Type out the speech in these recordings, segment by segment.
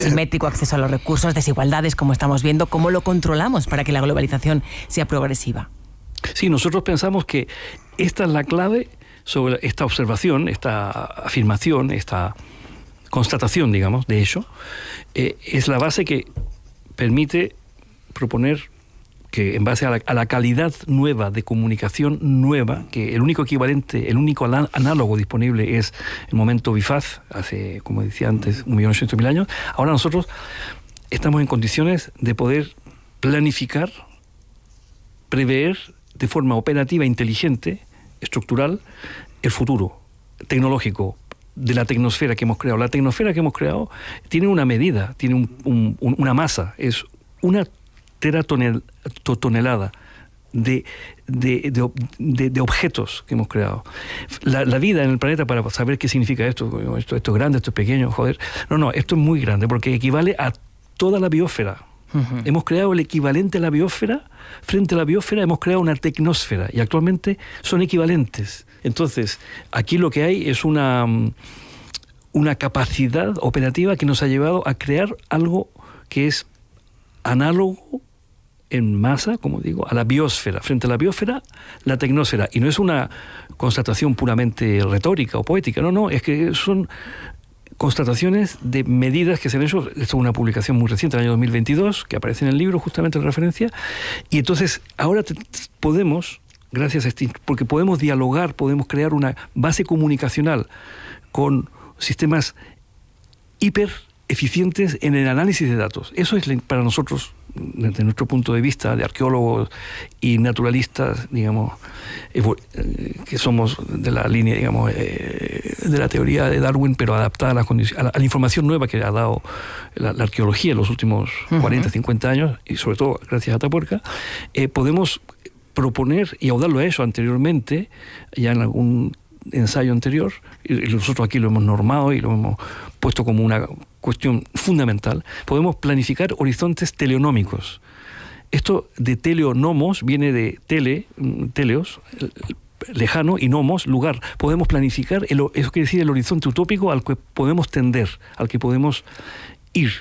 simétrico acceso a los recursos, desigualdades, como estamos viendo. ¿Cómo lo controlamos para que la globalización sea progresiva? Sí, nosotros pensamos que esta es la clave sobre esta observación, esta afirmación, esta constatación, digamos, de hecho, es la base que permite proponer que en base a la calidad nueva de comunicación nueva, que el único equivalente, el único análogo disponible es el momento bifaz, hace, como decía antes, 1.800.000 años, ahora nosotros estamos en condiciones de poder planificar, prever de forma operativa, inteligente, estructural, el futuro tecnológico de la tecnosfera que hemos creado. La tecnosfera que hemos creado tiene una medida, tiene una masa, es una teratonelada de objetos que hemos creado. La vida en el planeta, para saber qué significa esto es grande, esto es pequeño, joder. No, esto es muy grande porque equivale a toda la biosfera. Uh-huh. Hemos creado el equivalente a la biosfera. Frente a la biosfera hemos creado una tecnosfera y actualmente son equivalentes. Entonces, aquí lo que hay es una capacidad operativa que nos ha llevado a crear algo que es análogo en masa, como digo, a la biosfera. Frente a la biosfera, la tecnosfera. Y no es una constatación puramente retórica o poética, no, es que son constataciones de medidas que se han hecho. Esto es una publicación muy reciente, del año 2022, que aparece en el libro justamente en referencia, y entonces ahora podemos, gracias a porque podemos dialogar, podemos crear una base comunicacional con sistemas hiper eficientes en el análisis de datos. Eso es para nosotros, desde nuestro punto de vista de arqueólogos y naturalistas, digamos, que somos de la línea, digamos, de la teoría de Darwin, pero adaptada a la información nueva que ha dado la arqueología en los últimos 40, 50 años, y sobre todo gracias a Atapuerca, podemos proponer, y Audal lo ha hecho anteriormente, ya en algún ensayo anterior, y nosotros aquí lo hemos normado y lo hemos puesto como una cuestión fundamental, podemos planificar horizontes teleonómicos. Esto de teleonomos viene de teleos, lejano, y nomos, lugar. Podemos planificar, eso quiere decir el horizonte utópico al que podemos tender, al que podemos ir,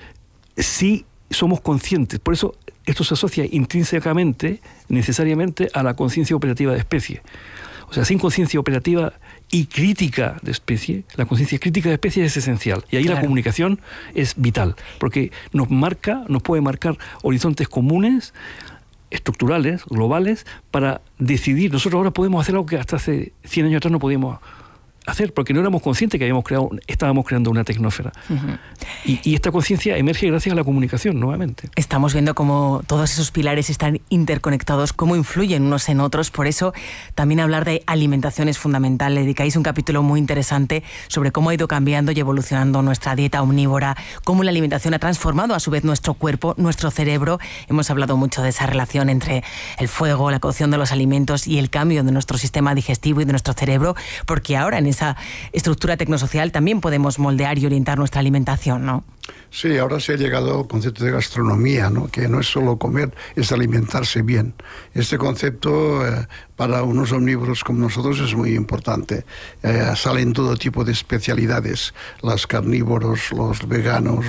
si somos conscientes. Por eso esto se asocia intrínsecamente, necesariamente, a la conciencia operativa de especie. O sea, sin conciencia operativa y crítica de especie, la conciencia crítica de especie es esencial. Y ahí claro, la comunicación es vital, porque nos puede marcar horizontes comunes, estructurales, globales, para decidir. Nosotros ahora podemos hacer algo que hasta hace 100 años atrás no podíamos hacer, porque no éramos conscientes que estábamos creando una tecnosfera. Uh-huh. Y esta conciencia emerge gracias a la comunicación, nuevamente. Estamos viendo cómo todos esos pilares están interconectados, cómo influyen unos en otros. Por eso también hablar de alimentación es fundamental. Le dedicáis un capítulo muy interesante sobre cómo ha ido cambiando y evolucionando nuestra dieta omnívora, cómo la alimentación ha transformado a su vez nuestro cuerpo, nuestro cerebro. Hemos hablado mucho de esa relación entre el fuego, la cocción de los alimentos y el cambio de nuestro sistema digestivo y de nuestro cerebro, porque ahora en esa estructura tecnosocial también podemos moldear y orientar nuestra alimentación, ¿no? Sí, ahora se ha llegado al concepto de gastronomía, ¿no? Que no es solo comer, es alimentarse bien. Este concepto para unos omnívoros como nosotros es muy importante. Salen todo tipo de especialidades, los carnívoros, los veganos,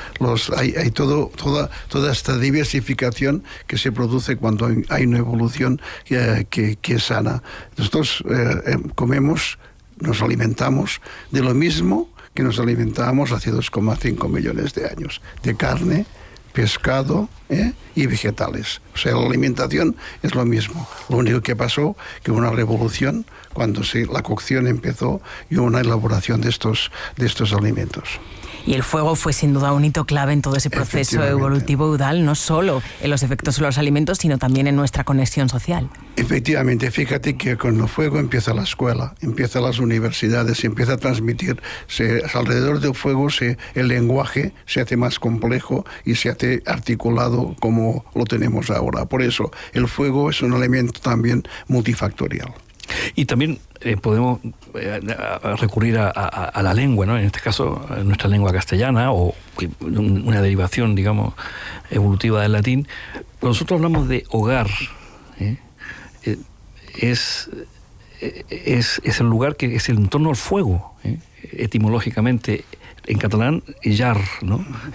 hay toda esta diversificación que se produce cuando hay una evolución que es sana. Nosotros comemos, nos alimentamos de lo mismo que nos alimentábamos hace 2,5 millones de años, de carne, pescado y vegetales. O sea, la alimentación es lo mismo. Lo único que pasó que hubo una revolución cuando la cocción empezó y hubo una elaboración de estos alimentos. Y el fuego fue sin duda un hito clave en todo ese proceso evolutivo Eudal, no solo en los efectos sobre los alimentos, sino también en nuestra conexión social. Efectivamente, fíjate que con el fuego empieza la escuela, empiezan las universidades, se empieza a transmitir, alrededor del fuego el lenguaje se hace más complejo y se hace articulado como lo tenemos ahora. Por eso el fuego es un elemento también multifactorial. Y también podemos recurrir a la lengua, ¿no? En este caso, nuestra lengua castellana, o una derivación, digamos, evolutiva del latín. Cuando nosotros hablamos de hogar, es el lugar que es el entorno al fuego, etimológicamente. en catalán, llar, ¿no?